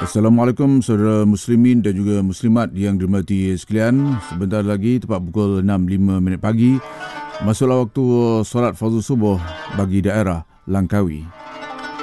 Assalamualaikum saudara muslimin dan juga muslimat yang dirahmati sekalian. Sebentar lagi tepat pukul 6.05 pagi masuklah waktu solat fardu subuh bagi daerah Langkawi.